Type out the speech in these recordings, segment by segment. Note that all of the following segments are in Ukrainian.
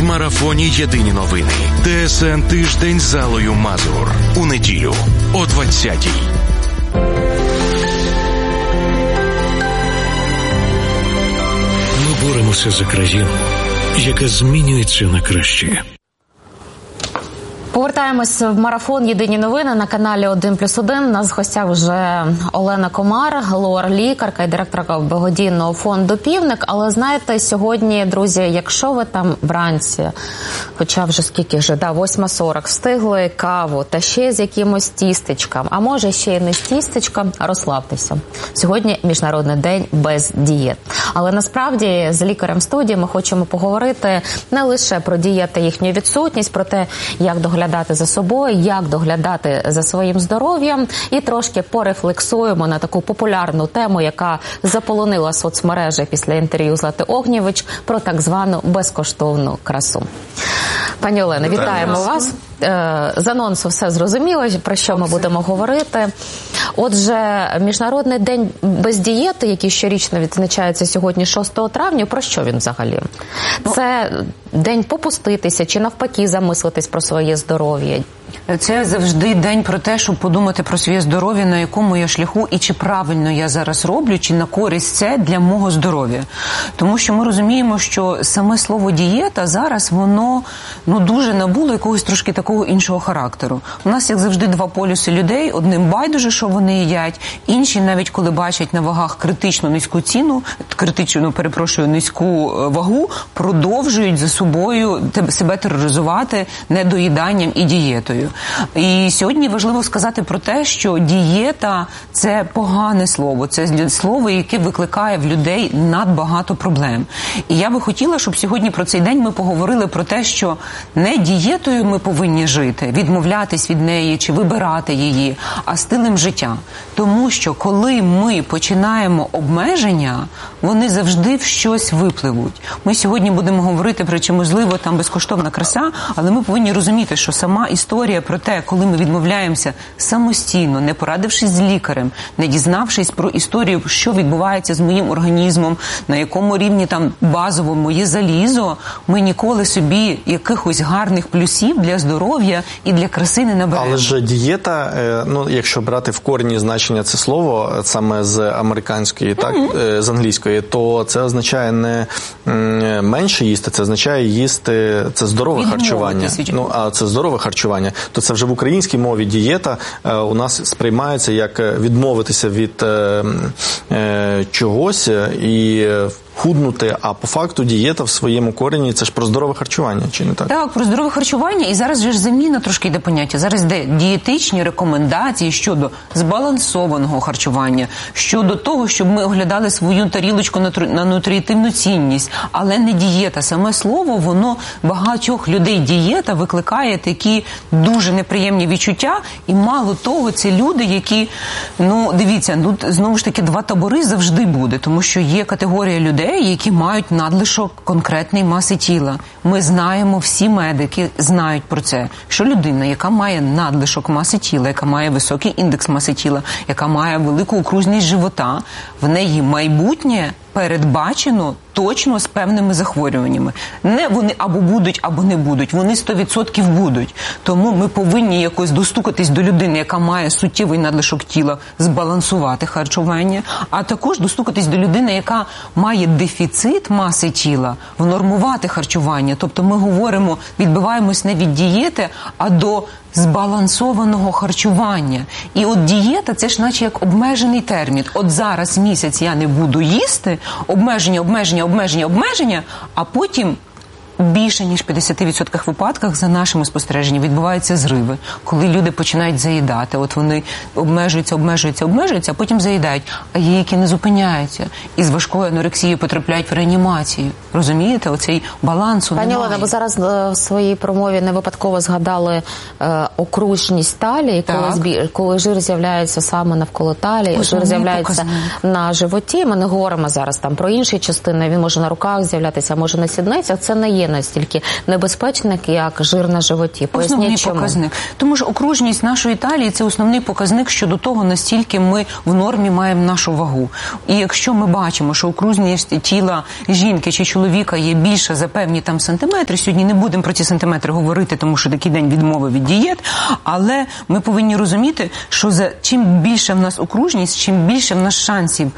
марафоні «Єдині новини». ТСН «Тиждень» з Аллою Мазур. У неділю о 20-й. Ми боремося за країну, яка змінюється на краще. Повертаємось в марафон «Єдині новини» на каналі 1+1. У нас в гостях вже Олена Комар, лор-лікарка і директорка благодійного фонду «Півник». Але знаєте, сьогодні, друзі, якщо ви там вранці, хоча вже скільки вже, 8:40, встигли каву та ще з якимось тістечком, а може ще й не з тістечком, розслабтеся. Сьогодні Міжнародний день без дієт. Але насправді з лікарем в студії ми хочемо поговорити не лише про дієти, їхню відсутність, про те, як доглядати за собою, як доглядати за своїм здоров'ям, і трошки порефлексуємо на таку популярну тему, яка заполонила соцмережі після інтерв'ю Злати Огнєвич про так звану безкоштовну красу. Пані Олено, вітаємо вас. З анонсу все зрозуміло, про що ми будемо говорити. Отже, Міжнародний день без дієти, який щорічно відзначається сьогодні 6 травня, про що він взагалі? Це день попуститися чи навпаки замислитись про своє здоров'я? Це завжди день про те, щоб подумати про своє здоров'я, на якому я шляху і чи правильно я зараз роблю, чи на користь це для мого здоров'я. Тому що ми розуміємо, що саме слово дієта зараз воно дуже набуло якогось трошки такого іншого характеру. У нас, як завжди, два полюси людей. Одним байдуже, що вони їдять, інші, навіть коли бачать на вагах критично низьку ціну, низьку вагу, продовжують за собою себе тероризувати недоїданням і дієтою. І сьогодні важливо сказати про те, що дієта – це погане слово, це слово, яке викликає в людей надбагато проблем. І я би хотіла, щоб сьогодні про цей день ми поговорили про те, що не дієтою ми повинні жити, відмовлятись від неї чи вибирати її, а стилем життя. Тому що коли ми починаємо обмеження, вони завжди в щось випливуть. Ми сьогодні будемо говорити про чи можливо там безкоштовна краса, але ми повинні розуміти, що сама історія про те, коли ми відмовляємося самостійно, не порадившись з лікарем, не дізнавшись про історію, що відбувається з моїм організмом, на якому рівні там базово моє залізо, ми ніколи собі якихось гарних плюсів для здоров'я і для краси не наберемо. Але ж дієта, якщо брати в корені значення це слово, саме з американської, з англійської, то це означає не менше їсти, це означає їсти, це здорове харчування. А це здорове харчування, то це вже в українській мові дієта у нас сприймається як відмовитися від чогось і худнути, а по факту дієта в своєму корені – це ж про здорове харчування, чи не так? Так, про здорове харчування, і зараз вже ж заміна трошки йде поняття. Зараз йде дієтичні рекомендації щодо збалансованого харчування, щодо того, щоб ми оглядали свою тарілочку на нутріативну цінність, але не дієта. Саме слово, воно багатьох людей дієта викликає такі дуже неприємні відчуття, і мало того, це люди, які, дивіться, знову ж таки, два табори завжди буде, тому що є категорія людей, які мають надлишок конкретної маси тіла. Ми знаємо, всі медики знають про це, що людина, яка має надлишок маси тіла, яка має високий індекс маси тіла, яка має велику окружність живота, в неї майбутнє передбачено точно з певними захворюваннями. Не вони або будуть, або не будуть. Вони 100% будуть. Тому ми повинні якось достукатись до людини, яка має суттєвий надлишок тіла, збалансувати харчування, а також достукатись до людини, яка має дефіцит маси тіла, внормувати харчування. Тобто ми говоримо, відбиваємось не від дієти, а до збалансованого харчування. І от дієта – це ж наче як обмежений термін. От зараз місяць я не буду їсти, обмеження, а потім більше ніж 50% випадках за нашими спостереженнями відбуваються зриви, коли люди починають заїдати. От вони обмежуються, а потім заїдають. А є, які не зупиняються. І з важкою анорексією потрапляють в реанімацію. Розумієте? Оцей балансу немає. Пані Олена, ви зараз в своїй промові не випадково згадали окружність талії, коли жир з'являється саме навколо талії, жир з'являється на животі. Ми не говоримо зараз там про інші частини, він може на руках з'являтися, може на сідницях. Це не є настільки небезпечник, як жир на животі? Поясніть, основний чому? Показник. Тому що окружність нашої талії – це основний показник щодо того, настільки ми в нормі маємо нашу вагу. І якщо ми бачимо, що окружність тіла жінки чи чоловіка є більше за певні там сантиметри, сьогодні не будемо про ці сантиметри говорити, тому що такий день відмови від дієт, але ми повинні розуміти, що чим більше в нас окружність, чим більше в нас шансів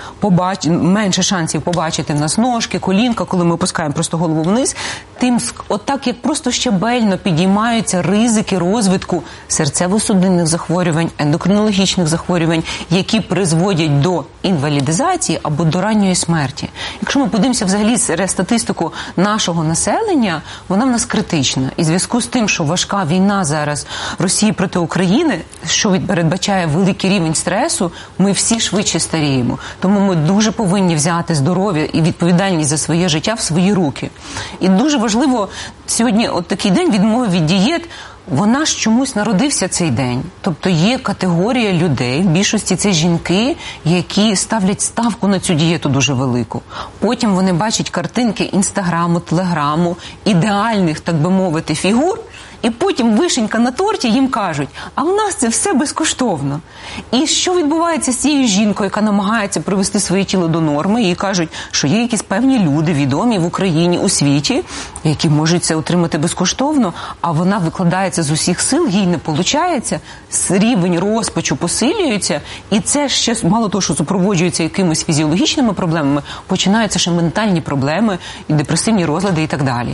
менше шансів побачити в нас ножки, колінка, коли ми опускаємо просто голову вниз, тим отак, як просто щабельно підіймаються ризики розвитку серцево-судинних захворювань, ендокринологічних захворювань, які призводять до інвалідизації або до ранньої смерті. Якщо ми подивимося взагалі статистику нашого населення, вона в нас критична. І в зв'язку з тим, що важка війна зараз Росії проти України, що передбачає великий рівень стресу, ми всі швидше старіємо. Тому ми дуже повинні взяти здоров'я і відповідальність за своє життя в свої руки. І дуже важливо сьогодні от такий день відмови від дієт, вона ж чомусь народився цей день. Тобто є категорія людей, в більшості це жінки, які ставлять ставку на цю дієту дуже велику. Потім вони бачать картинки Інстаграму, Телеграму, ідеальних, так би мовити, фігур, і потім вишенька на торті їм кажуть, а в нас це все безкоштовно. І що відбувається з цією жінкою, яка намагається привести своє тіло до норми, їй кажуть, що є якісь певні люди, відомі в Україні, у світі, які можуть це отримати безкоштовно, а вона викладається з усіх сил, їй не виходить, рівень розпачу посилюється, і це ще, мало того, що супроводжується якимись фізіологічними проблемами, починаються ще ментальні проблеми, і депресивні розлади і так далі.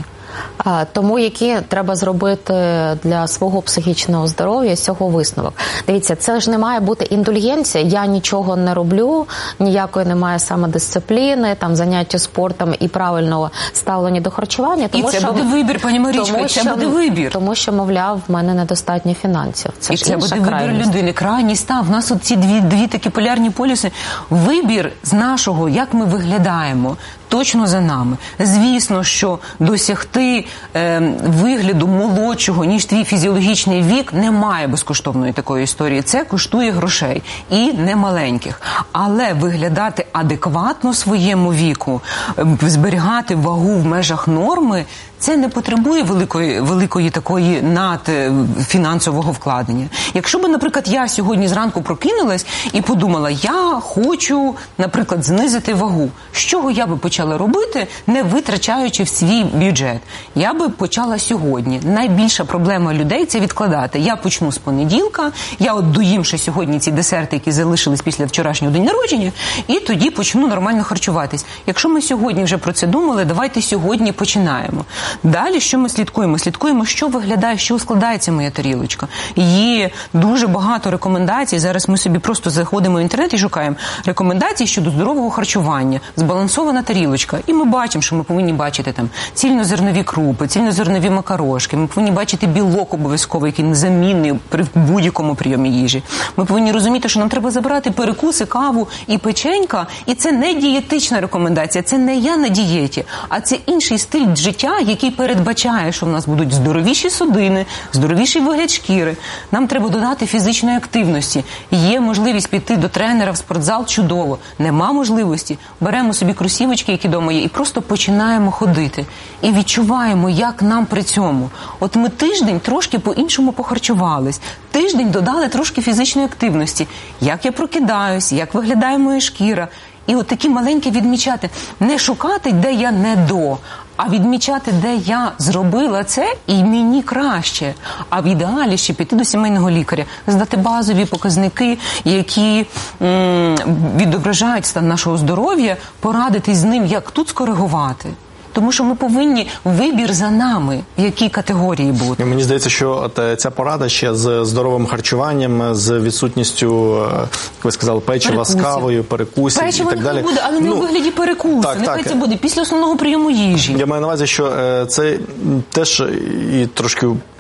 Тому які треба зробити для свого психічного здоров'я з цього висновок? Дивіться, це ж не має бути індульгенція, я нічого не роблю, ніякої немає самодисципліни, там заняття спортом і правильного ставлення до харчування. Тому, і це що, буде вибір, пані Марічко, це буде вибір. Тому що, мовляв, в мене недостатньо фінансів. Це і ж це буде вибір крайність. людини. Крайній став. У нас от ці дві такі полярні полюси. Вибір з нашого, як ми виглядаємо, точно за нами. Звісно, що досягти вигляду молодшого, ніж твій фізіологічний вік, немає безкоштовної такої історії. Це коштує грошей. І немаленьких. Але виглядати адекватно своєму віку, зберігати вагу в межах норми, це не потребує великої такої надфінансового вкладення. Якщо б, наприклад, я сьогодні зранку прокинулась і подумала, я хочу, наприклад, знизити вагу. З чого я би почала робити, не витрачаючи в свій бюджет? Я би почала сьогодні. Найбільша проблема людей – це відкладати. Я почну з понеділка, я от доїм ще сьогодні ці десерти, які залишились після вчорашнього дня народження, і тоді почну нормально харчуватись. Якщо ми сьогодні вже про це думали, давайте сьогодні починаємо. Далі, що ми слідкуємо? Слідкуємо, що виглядає, що складається моя тарілочка. Є дуже багато рекомендацій. Зараз ми собі просто заходимо в інтернет і шукаємо рекомендації щодо здорового харчування, збалансована тарілочка. І ми бачимо, що ми повинні бачити там цільнозернові крупи, цільнозернові макарошки. Ми повинні бачити білок обов'язково, який незамінний при будь-якому прийомі їжі. Ми повинні розуміти, що нам треба забирати перекуси, каву і печенька. І це не дієтична рекомендація, це не я на дієті, а це інший стиль життя, який передбачає, що в нас будуть здоровіші судини, здоровіший вигляд шкіри. Нам треба додати фізичної активності. Є можливість піти до тренера в спортзал – чудово. Нема можливості – беремо собі кросівочки, які вдома є, і просто починаємо ходити. І відчуваємо, як нам при цьому. От ми тиждень трошки по-іншому похарчувались. Тиждень додали трошки фізичної активності. Як я прокидаюсь, як виглядає моя шкіра. І от такі маленькі відмічати. Не шукати, де я не до, а відмічати, де я зробила це і мені краще. А в ідеалі ще піти до сімейного лікаря, здати базові показники, які відображають стан нашого здоров'я, порадитись з ним, як тут скоригувати. Тому що ми повинні вибір за нами, в якій категорії бути. Мені здається, що ця порада ще з здоровим харчуванням, з відсутністю, як ви сказали, печива з кавою, перекусів Печиво і так далі. Буде, але не у вигляді перекусу. Нехай це буде після основного прийому їжі. Я маю на увазі, що це теж і трошки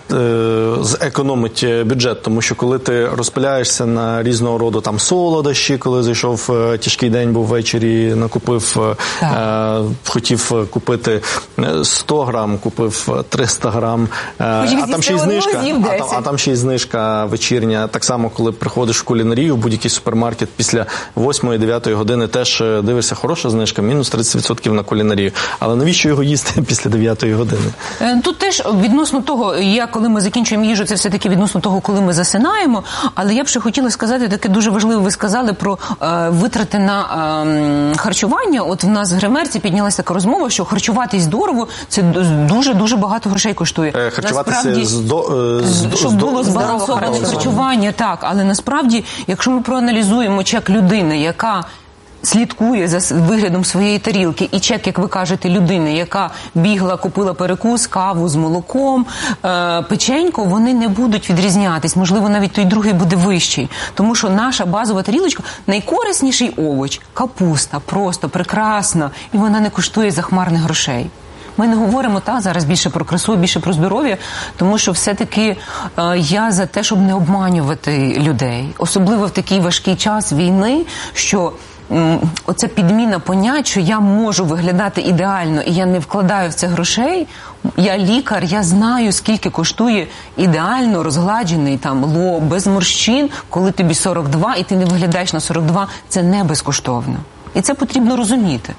зекономить бюджет, тому що коли ти розпиляєшся на різного роду там солодощі, коли зайшов тяжкий день, був ввечері, накупив, хотів купити 100 грам, купив 300 грам, а там ще й знижка, а там ще й знижка вечірня. Так само, коли приходиш в кулінарію, в будь-який супермаркет після 8-9 години теж дивишся, хороша знижка, мінус 30% на кулінарію. Але навіщо його їсти після 9 години? Тут теж відносно того, коли ми закінчуємо їжу, це все-таки відносно того, коли ми засинаємо, але я б ще хотіла сказати, таке дуже важливе, ви сказали про витрати на харчування. От в нас в гримерці піднялася така розмова, що харчуватись здорово, це дуже-дуже багато грошей коштує. Харчуватися щоб було збалансоване харчування, так, але насправді, якщо ми проаналізуємо чек людини, яка слідкує за виглядом своєї тарілки, і чек, як ви кажете, людини, яка бігла, купила перекус, каву з молоком, печенько, вони не будуть відрізнятись. Можливо, навіть той другий буде вищий. Тому що наша базова тарілочка – найкорисніший овоч – капуста, просто прекрасна, і вона не коштує захмарних грошей. Ми не говоримо зараз більше про красу, більше про здоров'я, тому що все-таки я за те, щоб не обманювати людей. Особливо в такий важкий час війни, що оця підміна понять, що я можу виглядати ідеально і я не вкладаю в це грошей. Я лікар, я знаю, скільки коштує ідеально розгладжений лоб, без морщин, коли тобі 42 і ти не виглядаєш на 42, це не безкоштовно. І це потрібно розуміти.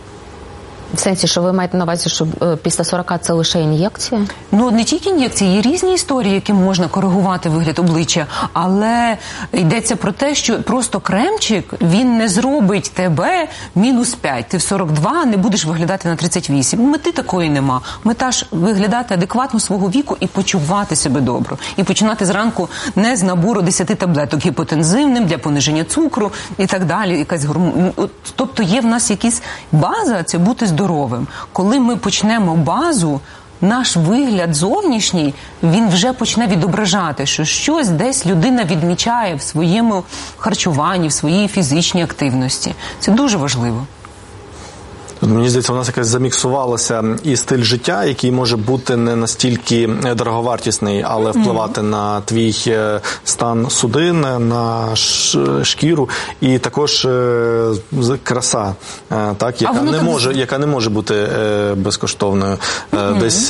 В сенсі, що ви маєте на увазі, що після 40 це лише ін'єкція? Не тільки ін'єкції, є різні історії, яким можна коригувати вигляд обличчя, але йдеться про те, що просто кремчик, він не зробить тебе -5. Ти в 42 не будеш виглядати на 38. Мети такої нема. Мета ж виглядати адекватно свого віку і почувати себе добре. І починати зранку не з набору 10 таблеток гіпотензивним для пониження цукру і так далі. Тобто є в нас якась база, це бути здоровим. Коли ми почнемо базу, наш вигляд зовнішній, він вже почне відображати, що щось десь людина відмічає в своєму харчуванні, в своїй фізичній активності. Це дуже важливо. Мені здається, у нас якось заміксувалося і стиль життя, який може бути не настільки дороговартісний, але впливати на твій стан судин, на шкіру, і також краса, так, яка не може бути безкоштовною. Десь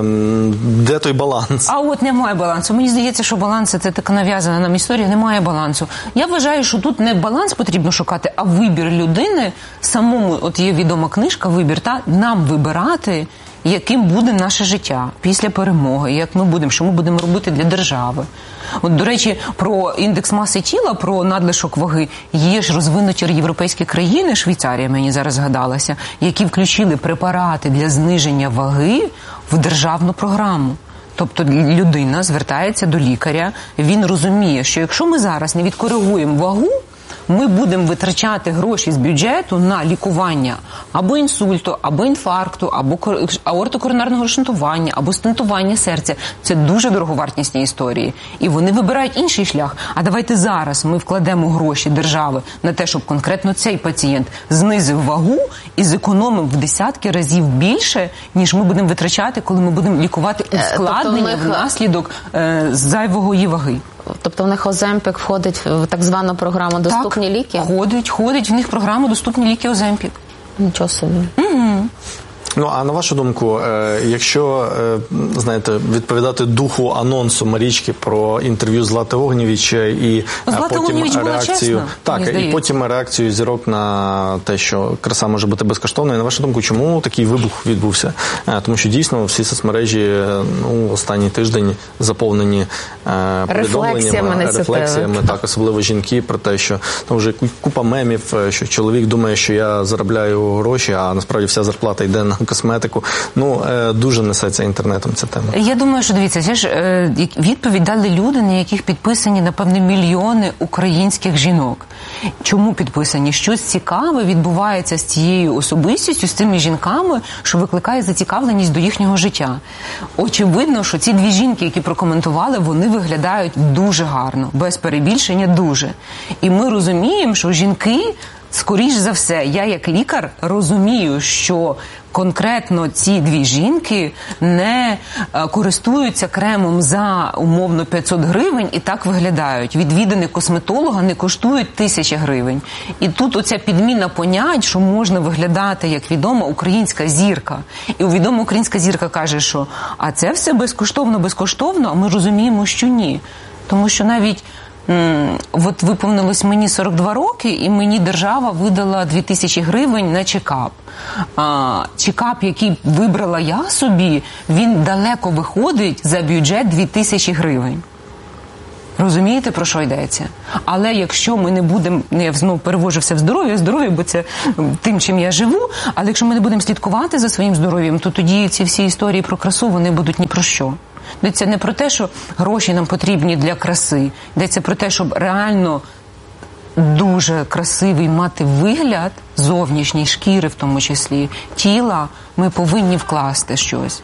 де той баланс? А от немає балансу. Мені здається, що баланс – це така нав'язана нам історія, немає балансу. Я вважаю, що тут не баланс потрібно шукати, а вибір людини самому. От є відома книжка «Вибір», нам вибирати, яким буде наше життя після перемоги, що ми будемо робити для держави. От, до речі, про індекс маси тіла, про надлишок ваги, є ж розвинуті європейські країни, Швейцарія мені зараз згадалася, які включили препарати для зниження ваги в державну програму. Тобто людина звертається до лікаря, він розуміє, що якщо ми зараз не відкоригуємо вагу, ми будемо витрачати гроші з бюджету на лікування або інсульту, або інфаркту, або аортокоронарного шунтування, або стентування серця. Це дуже дороговартісні історії. І вони вибирають інший шлях. А давайте зараз ми вкладемо гроші держави на те, щоб конкретно цей пацієнт знизив вагу і зекономив в десятки разів більше, ніж ми будемо витрачати, коли ми будемо лікувати ускладнення внаслідок зайвої ваги. Тобто в них Оземпік входить в так звану програму «Доступні ліки»? Ходить в них програма «Доступні ліки Оземпік». Нічого собі. А на вашу думку, якщо, відповідати духу анонсу Марічки про інтерв'ю Злати Огнєвіч і потім реакцію зірок на те, що краса може бути безкоштовною, на вашу думку, чому такий вибух відбувся? Тому що дійсно всі соцмережі останній тиждень заповнені повідомленнями, рефлексіями, особливо жінки, про те, що вже купа мемів, що чоловік думає, що я заробляю гроші, а насправді вся зарплата йде на косметику. Дуже несеться інтернетом ця тема. Я думаю, що, дивіться, це ж відповідь дали люди, на яких підписані, напевне, мільйони українських жінок. Чому підписані? Щось цікаве відбувається з цією особистістю, з цими жінками, що викликає зацікавленість до їхнього життя. Очевидно, що ці дві жінки, які прокоментували, вони виглядають дуже гарно, без перебільшення дуже. І ми розуміємо, що жінки скоріш за все, я як лікар розумію, що конкретно ці дві жінки не користуються кремом за умовно 500 гривень і так виглядають. Відвідини косметолога не коштують 1000 гривень. І тут оця підміна понять, що можна виглядати, як відома українська зірка. І відома українська зірка каже, що а це все безкоштовно, а ми розуміємо, що ні. Тому що навіть от виповнилось мені 42 роки, і мені держава видала 2000 гривень на чекап. Чекап, який вибрала я собі, він далеко виходить за бюджет 2000 гривень. Розумієте, про що йдеться? Але якщо ми не будемо, я знову перевожу все в здоров'я, бо це тим, чим я живу, але якщо ми не будемо слідкувати за своїм здоров'ям, то тоді ці всі історії про красу, вони будуть ні про що. Йдеться не про те, що гроші нам потрібні для краси. Йдеться про те, щоб реально дуже красивий мати вигляд, зовнішній, шкіри в тому числі, тіла, ми повинні вкласти щось.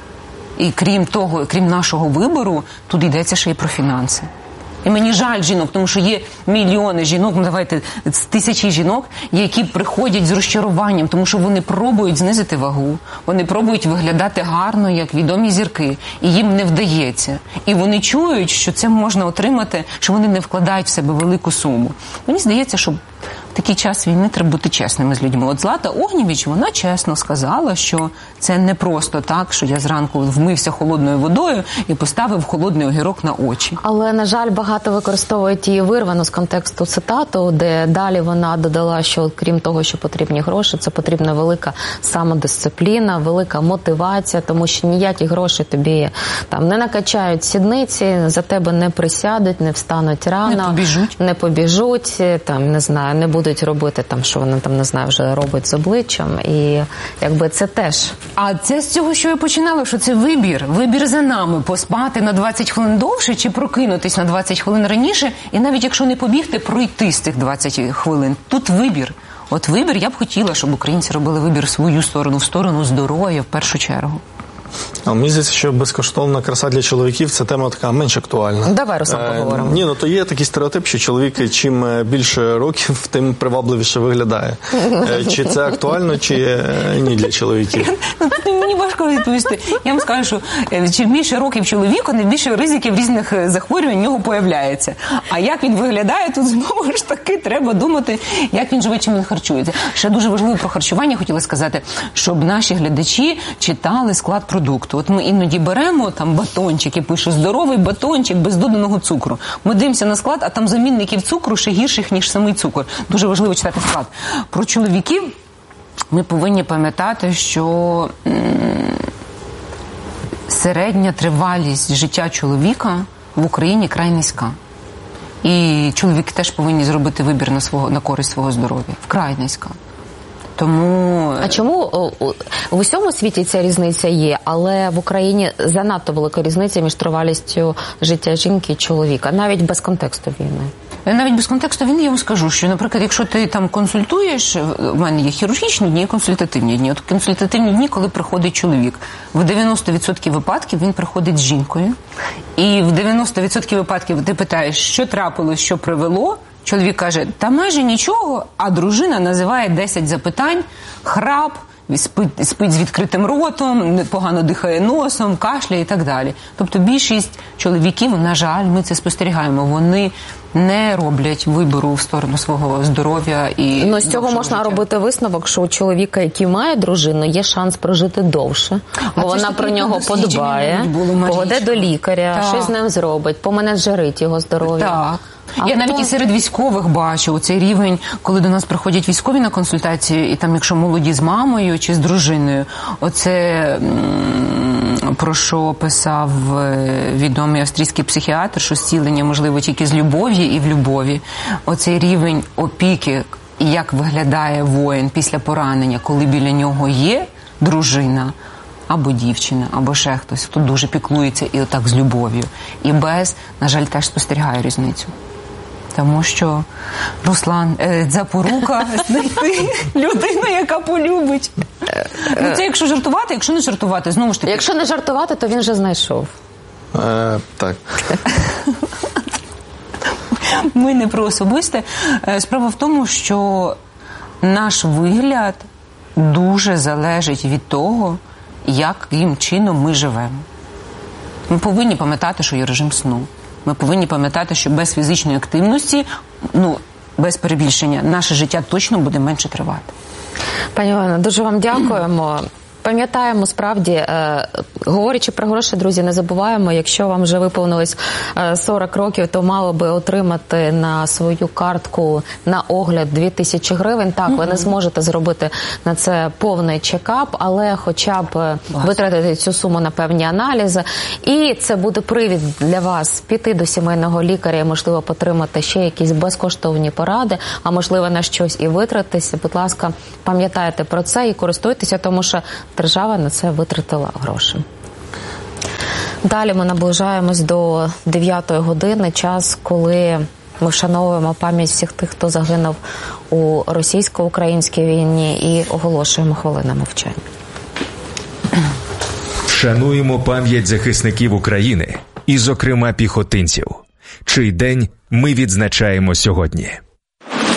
І крім того, крім нашого вибору, тут йдеться ще й про фінанси. І мені жаль жінок, тому що є мільйони жінок, давайте, тисячі жінок, які приходять з розчаруванням, тому що вони пробують знизити вагу, вони пробують виглядати гарно, як відомі зірки, і їм не вдається. І вони чують, що це можна отримати, що вони не вкладають в себе велику суму. Мені здається, що в такий час війни треба бути чесними з людьми. От Злата Огнєвіч, вона чесно сказала, що це не просто так, що я зранку вмився холодною водою і поставив холодний огірок на очі. Але, на жаль, багато використовують її вирвану з контексту цитату, де далі вона додала, що крім того, що потрібні гроші, це потрібна велика самодисципліна, велика мотивація, тому що ніякі гроші тобі там не накачають сідниці, за тебе не присядуть, не встануть рано, не побіжуть, там, не знаю, не будуть робити там, що вона там, не знаю, вже робить з обличчям, і якби це теж. А це з цього, що я починала, що це вибір. Вибір за нами. Поспати на 20 хвилин довше чи прокинутись на 20 хвилин раніше, і навіть якщо не побігти, пройти з тих 20 хвилин. Тут вибір. От вибір, я б хотіла, щоб українці робили вибір в свою сторону, в сторону здоров'я в першу чергу. А мені здається, що безкоштовна краса для чоловіків – це тема така менш актуальна. Давай, Руслан, поговоримо. Ні, то є такий стереотип, що чоловік чим більше років, тим привабливіше виглядає. Чи це актуально, чи ні для чоловіків? Мені важко відповісти. Я вам скажу, що чим більше років чоловіку, тим більше ризиків різних захворювань в нього появляється. А як він виглядає, тут знову ж таки треба думати, як він живе, чим він харчується. Ще дуже важливо про харчування хотіла сказати, щоб наші глядачі читали склад продукту. От ми іноді беремо там батончик і пише здоровий батончик без доданого цукру. Ми дивимося на склад, а там замінників цукру ще гірших, ніж самий цукор. Дуже важливо читати склад. Про чоловіків ми повинні пам'ятати, що середня тривалість життя чоловіка в Україні край низька. І чоловіки теж повинні зробити вибір на користь свого здоров'я. Вкрай низька. Тому... А чому в усьому світі ця різниця є, але в Україні занадто велика різниця між тривалістю життя жінки і чоловіка, навіть без контексту війни? Навіть без контексту війни я вам скажу, що, наприклад, якщо ти там консультуєш, в мене є хірургічні дні і консультативні дні. От консультативні дні, коли приходить чоловік, в 90% випадків він приходить з жінкою, і в 90% випадків ти питаєш, що трапилось, що привело, чоловік каже, та майже нічого, а дружина називає 10 запитань, храп, спить з відкритим ротом, погано дихає носом, кашляє і так далі. Тобто більшість чоловіків, на жаль, ми це спостерігаємо, вони не роблять вибору в сторону свого здоров'я. І з цього можна робити висновок, що у чоловіка, який має дружину, є шанс прожити довше, бо вона про нього подбає, поведе до лікаря, щось з ним зробить, поменеджерить його здоров'я. Так. Я навіть і серед військових бачу цей рівень, коли до нас приходять військові на консультацію, і там, якщо молоді з мамою чи з дружиною, оце про що писав відомий австрійський психіатр, що зцілення можливо тільки з любов'ю і в любові. Оцей рівень опіки, як виглядає воїн після поранення, коли біля нього є дружина, або дівчина, або ще хтось, хто дуже піклується і отак з любов'ю. І без, на жаль, теж спостерігаю різницю. Тому що, Руслан, запорука знайти людину, яка полюбить. Ну, це якщо жартувати, якщо не жартувати, знову ж таки. Якщо не жартувати, то він вже знайшов. Так. Ми не про особисте. Справа в тому, що наш вигляд дуже залежить від того, яким чином ми живемо. Ми повинні пам'ятати, що є режим сну. Ми повинні пам'ятати, що без фізичної активності, без перебільшення, наше життя точно буде менше тривати. Пані Олено, дуже вам дякуємо. Пам'ятаємо, справді, говорячи про гроші, друзі, не забуваємо, якщо вам вже виповнилось 40 років, то мало би отримати на свою картку на огляд 2000 гривень. Так, ви не зможете зробити на це повний чекап, але хоча б витратити цю суму на певні аналізи. І це буде привід для вас піти до сімейного лікаря і, можливо, потримати ще якісь безкоштовні поради, а можливо на щось і витратитися. Будь ласка, пам'ятайте про це і користуйтеся, тому що держава на це витратила гроші. Далі ми наближаємось до 9-ї години, час, коли ми вшановуємо пам'ять всіх тих, хто загинув у російсько-українській війні, і оголошуємо хвилину мовчання. Вшануємо пам'ять захисників України і, зокрема, піхотинців, чий день ми відзначаємо сьогодні.